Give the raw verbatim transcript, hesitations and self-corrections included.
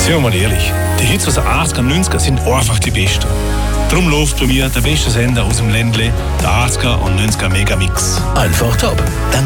Seien wir mal ehrlich, die Hits aus den achtziger und neunziger sind einfach die besten. Darum läuft bei mir der beste Sender aus dem Ländle, der achtziger und neunziger Megamix. Einfach top.